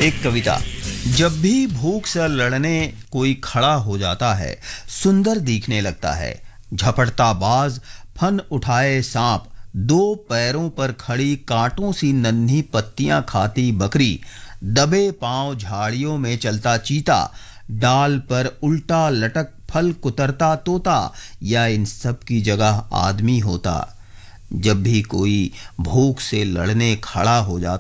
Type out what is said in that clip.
एक कविता। जब भी भूख से लड़ने कोई खड़ा हो जाता है, सुंदर दिखने लगता है। झपटता बाज, फन उठाए सांप, दो पैरों पर खड़ी कांटों सी नन्ही पत्तियां खाती बकरी, दबे पांव झाड़ियों में चलता चीता, डाल पर उल्टा लटक फल कुतरता तोता, या इन सब की जगह आदमी होता। जब भी कोई भूख से लड़ने खड़ा हो जाता